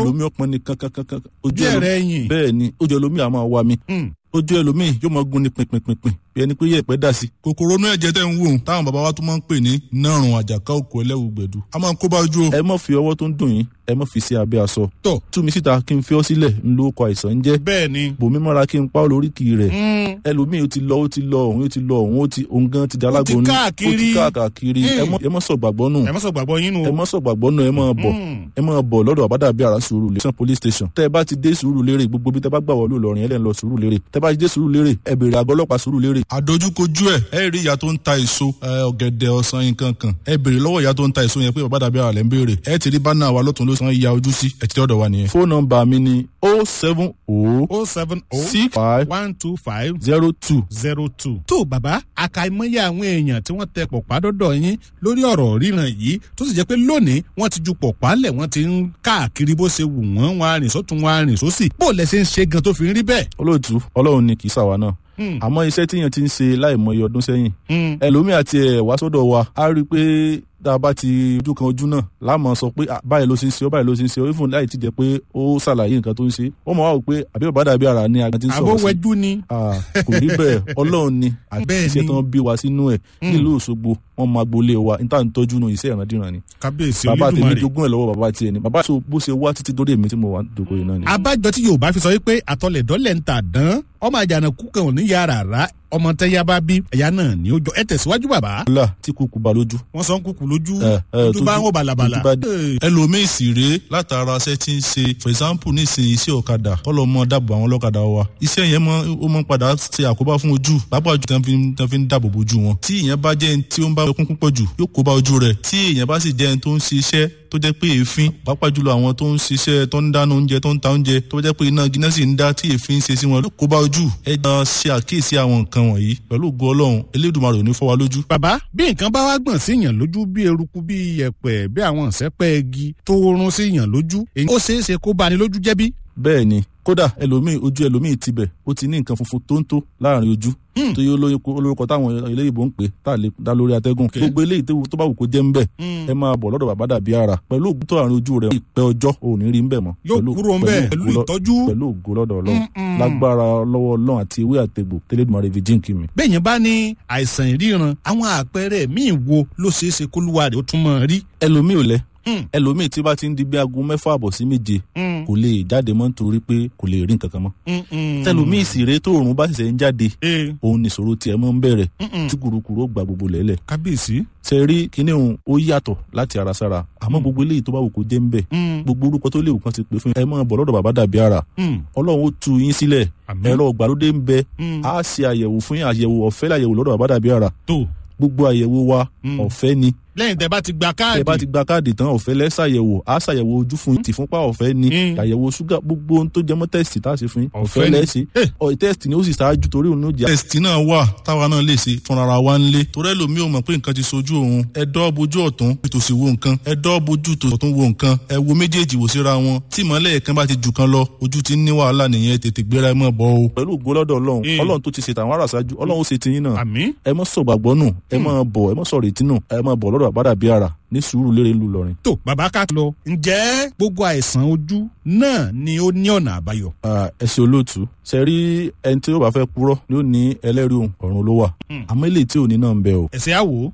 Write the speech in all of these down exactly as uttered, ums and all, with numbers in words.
ẹlòmíì ọpọn ní kankankankan ojú ẹlòmíì bẹ́ẹ̀ ni ojú ẹlòmíì a máa wá mi ojú ẹlòmíì yóò máa gún ní pinpinpinpin bí ẹni pé yẹ̀pẹ̀ dà sí. kòkòrò inú ẹ̀jẹ̀ tẹ̀ ń wò táwọn bàbá wa tún máa ń pè ní nárùn àjàká òkú ẹlẹ́wù gbẹ̀dú a máa ń kó bá ojú o. ẹ má fi ọwọ́ tó ń dùn yín ẹ má fi sí abẹ́ aṣọ. tọ́ tú mi síta kí n fi ọ́ sílẹ̀ ń lo ọkọ̀ àìsàn ń jẹ́. bẹ́ẹ̀ ni. bòmí mọ́ra kí n pa ọ́ lóríkì rẹ̀. ẹlòmíì ó ti lọ ó ti lọ òun ó ti lọ òun ó ti òun gan ti dalágbó ní. ó ti káàkiri ẹ má sọ gbàgbọ́ nù. ẹ má sọ gbàgbọ́ yín nù. ẹ má sọ gbàgbọ́ nù ẹ má bọ̀ ẹ má bọ̀ lọ́dọ̀ Àbádàbíàrà Sùúrùlérè police station. tẹ́ ẹ bá ti dé Sùúrùlérè gbogbo bí tẹ́ bá gbà wọlé Ìlọrin ẹ lẹ́ ń lọ Sùúrùlérè. tẹ́ bá ti dé Sùúrùlérè ẹ béèrè àgọ́ ọlọ́pàá Sùúrùlérè. àdójúkojú ẹ ẹ rí ìyá tó ń ta èso ọ̀gẹ̀dẹ̀ ọ̀sán nǹkan kan ẹ béèrè lọ́wọ́ ìyá tó ń ta èso yẹn pé Àbádàbíàrà lẹ́ ń béèrè ẹ ti rí bánà wa lọ́tún ló san ìyá ojú sí ẹ ti dọ́dọ̀ wa nìyẹn. fóònù nọ́mbà mi ni o seven o o seven o six five one two five zero two zero two. tó bàbá àkàìmọye àwọn èèyàn tí wọ́n tẹ pọ̀pá dọ́dọ̀ yín lórí ọ̀rọ̀ ríran yìí tó sì jẹ́ pé lónìí wọ́n ti ju pọ̀pá lẹ̀ wọ́n ti ń káàkiri bó ṣe wù wọ́n wọn arìn sọ́tún wọn arìn sósì bó lẹ ṣe ń ṣe gan tó fi ń rí bẹ́ẹ̀. olóòtú Ọlọ́run ni kì í ṣàwa náà àmọ́ iṣẹ́ tíyàn ti ń ṣe láìmọye ọdún sẹ́yìn ẹlòmíì àti ẹ̀ wá sọ́dọ̀ wa á rí i pé tá a bá ti ojú kan ojú náà láàmú sọ pé báyìí ló ṣe ń ṣe ọ báyìí ló ṣe ń ṣe ọ even láì ti jẹ pé ó ṣàlàyé nǹkan tó ń ṣe ó mọ̀ wá wò pé àbí Àbádàbíàrà ni àgbà tí ń sọ̀rọ̀ sí. àbówẹ́jú ni. kò rí bẹ́ẹ̀ Ọlọ́run ni àti iṣẹ́ tán bí wa sínú ẹ̀ nílùú Òṣogbo wọn máa gbolé wa níta ń tọ́jú nù iṣẹ́ ìrandíran ni. kábíyèsí bàbá Olódùmarè tèmi jogún ẹ̀ lọ́wọ́ bàbá tiẹ̀ ni bàbá tó bó ṣe wá títí dórí èmi tí mo wà dòkó yìí náà ni. abájọ tí Yorùbá fi sọ wípé àtọlẹ̀dọ́lẹ̀ ń tà dán ọmọ àjànàkú kan ò ní yàrá rà ọmọ tẹ́yà bá bí ẹ̀yà náà ní ó jọ ẹ tẹ̀síwájú bàbá. ọlá tí kúkú ba lójú. wọ́n sọ ń kúkú lójú ojú bá ń wò bàlàbàlà. ẹlòmíì sì rèé látara ṣẹ́ tí ń ṣe for example nísìnyí iṣẹ́ ọ̀kadà kọ́lọ́ mọ́ dáàbò àwọn ọlọ́kadà wa iṣẹ́ yẹn mọ́ ó mọ́ padà ṣe àkóbá fún ojú pàápàá jù tán fi ń dáàbò bojú wọn. tí ìyẹn bá jẹ́ ẹni tí ó ń bá ẹkún púpọ̀ jù yóò kó bá ojú rẹ̀ tí ìyẹn bá sì jẹ́ ẹni tó ń ṣiṣẹ́ tó jẹ́ pé èéfín pàápàá jùlọ àwọn tó ń ṣiṣẹ́ tó ń dáná oúnjẹ tó ń ta oúnjẹ tó jẹ́ pé iná gíná sì ń dá tí èéfín ṣe sí wọn ló kó bá ojú. ẹ jọ ṣe àkíyèsí àwọn nǹkan wọ̀nyí pẹ̀lú ògo Ọlọ́run Elédùmarè ò ní fọ́ wa lójú. bàbá bí nǹkan bá wá gbọ̀n sí yàn lójú bí eruku bí yẹ̀pẹ̀ bí àwọn ìṣẹ́pẹ́ igi tó rún sí yàn lójú ó ṣeé ṣe kó bani lójú jẹ́ bí. bẹ́ẹ̀ ni kódà ẹlòmíì ojú ẹlòmíì tibẹ̀ ó ti ní nǹkan funfun tó ń tó láàrin ojú tó yẹ olórúkọ táwọn eléyìnbó ń pè tá a lè dá lórí atẹ́gùn gbogbo eléyìí tó bá wù kó jẹ́ ń bẹ̀ ẹ máa bọ̀ lọ́dọ̀ Àbádàbíàrà pẹ̀lú ògùn tó àrùn ojú rẹ̀ ìpẹ́ ọjọ́ ò ní rí ń bẹ̀ mọ́ yóò kúrò ń bẹ̀ pẹ̀lú ìtọ́jú pẹ̀lú ògo lọ́dọ̀ Ọlọ́run lágbára lọ́wọ́ Ọlọ́run àti ewé àtegbò tẹ́lẹ̀dùmarè fi jíǹkì mi. bẹ́ẹ̀ yẹn bá ní àìsàn ìríran àwọn àpẹẹrẹ míì wo ló ṣeé ṣe kólúwa rẹ̀ ó tún mọ̀ rí. ẹlòmíì ò lẹ ẹlòmíì tí bá ti ń di bí aago mẹ́fà àbọ̀ sí méje kò lè jáde mọ́ nítorí pé kò lè rí nǹkan kan mọ́. tẹlòmíì sì rèé tó òòrùn bá ṣẹ̀ṣẹ̀ ń jáde òun nìṣòro tiẹ̀ mọ́ ń bẹ̀rẹ̀ tí kùrukùru ó gba gbogbo lẹ́lẹ̀. kábíyèsí. ṣe rí kinní òun ó yàtọ̀ láti ara sára àmọ́ gbogbo eléyìí tó bá wù kó jẹ́ ń bẹ̀ gbogbo orúkọ tó léwu kan ti pè fún ẹ máa bọ̀ lọ́dọ̀ Àbádàbíàrà Ọlọ́run ó tu yín sílẹ̀ ẹ̀rọ ìgbàlódé ń bẹ á ṣe àyẹ̀wò fún àyẹ̀wò ọ̀fẹ́ láyẹ̀wò lọ́dọ̀ Àbádàbíàrà gbogbo àyẹ̀wò wa ọ̀fẹ́ ni. lẹ́yìn tẹ́ bá ti gba káàdì. tẹ́ bá ti gba káàdì tán ọ̀fẹ́ lẹ́ ṣàyẹ̀wò á ṣàyẹ̀wò ojú fún yín tìfúnpá ọ̀fẹ́ ni àyẹ̀wò ṣúgà gbogbo ohun tó jẹ mọ́ tẹ́sítì tá a ṣe fún yín ọ̀fẹ́ lẹ́ ṣe ọ̀ tẹ́sítì ni ó sì ṣáájú torí òun ló jẹ́. tẹ́sítì náà wà táwa náà lè ṣe fúnra wa ń lé torí ẹlòmíì ò mọ̀ pé nǹkan ti sojú òun ẹ dọ́ bojú ọ̀tún tòsì wo nǹkan ẹ dọ́ bojú tòtún wo nǹkan ẹ wo méjèèjì wò síra wọn tí ìmọ́lẹ̀ kan bá ti jù kan lọ ojú ti ní wàhálà nìyẹn tètè gbéra ẹ mọ̀ bọ́ o. pẹ̀lú ògo lọ́dọ̀ Ọlọ́run Ọlọ́run tó ti ṣe tàwọn ará ṣáájú Ọlọ́run ó ṣe tiyín náà ẹ mọ́ sọ̀gbàgbọ́ nù ẹ mọ́ bọ̀ ẹ mọ́ sọ̀rọ̀ ètí nù ẹ mọ́ bọ̀ lọ́dọ̀ Àbádàbíàrà ní Sùúrùlérè ìlú Ìlọrin. tó bàbá ká lọ ǹjẹ́ gbogbo àìsàn ojú náà ni ó ní ọ̀nà àbáyọ. ẹ ṣe olóòtú ṣe rí ẹni tí ó bá fẹ́ purọ́ ni ó ní ẹlẹ́rìí òun ọ̀run ló wà àmọ́ eléyìí tí ò ní náà ń bẹ o. ẹ̀sẹ̀ àwò.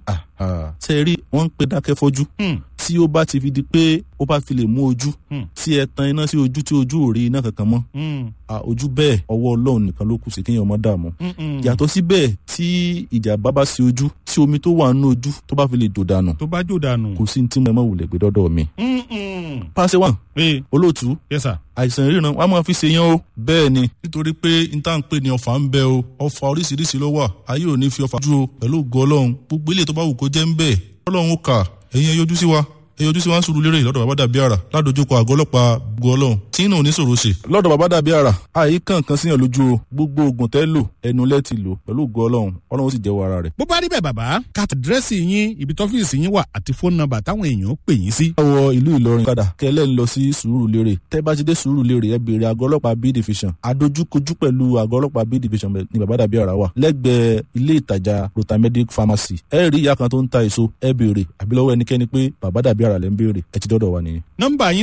ṣe rí wọ́n ń pe dákẹ́ fọ́jú tí ó bá ti fi di pé ó bá fi lè mú ojú tí ẹ tan iná sí ojú tí ojú ò rí iná kankan mọ́ ojú bẹ́ẹ̀ ọwọ́ Ọlọ́run nìkan ló kù sí kéèyàn má dààmú. yàtọ̀ sí bẹ́ẹ̀ tí ìjàmbá bá sí ojú tí omi tó wà nínú ojú tó bá fi lè jò dànù. tó bá jò dànù. kò sí ní tí mo máa wulẹ̀ gbé dọ́dọ̀ mi. pàṣẹ wà olóòtú àìsàn ìríran wàá máa fi ṣe yẹn o. bẹ́ẹ̀ ni nítorí pé n tá à ń pè ní ọfà ń bẹ o ọfà oríṣiríṣi ló wà ayé ò ní fi ọfà ju o pẹ̀lú ògo Ọlọ́run gbogbo ilé tó bá wù kó jẹ́ ń bẹ̀ Ọlọ́run ó kà ẹ̀yin ẹ yọjú sí wa ẹ yọjú sí wa ń Sùúrùlérè lọ́dọ̀ Àbádàbíàrà ládojúkọ àgọ́ ọlọ́pàá gbọ́ Ọlọ́run tí náà ò ní sọ̀rọ̀ ṣe. lọ́dọ̀ Àbádàbíàrà àyè kankan síyàn lójú o gbogbo oògùn tẹ́ lò ẹnu lẹ́ ti lò pẹ̀lú ògo Ọlọ́run Ọlọ́run ó sì jẹ́wọ́ ara rẹ̀. bó bá rí bẹ́ẹ̀ bàbá ká àdírẹ́sì yín ibi tọ́fíìsì yín wà àti fóònù nọ́mbà táwọn èèyàn pè yín sí. ẹ wọ ìlú Ìlọrin kadà kẹlẹ́ ń lọ sí Sùúrùlérè tẹ́ bá ti dé Sùúrùlérè ẹ béèrè àgọ́ ọlọ́pàá B division adójúkojú pẹ̀lú àgọ́ ọlọ́pàá B division ní Àbádàbíàrà wà lẹ́gbẹ̀ẹ́ ilé ìtajà Rotamedic pharmacy ẹ rí ìyá kan tó ń ta èso ẹ béèrè àbí lọ́wọ́ ẹnikẹ́ni pé Àbádàbíàrà lẹ́ ń béèrè ẹ ti dọ́dọ̀ wa nìyẹn. nọ́mbà yín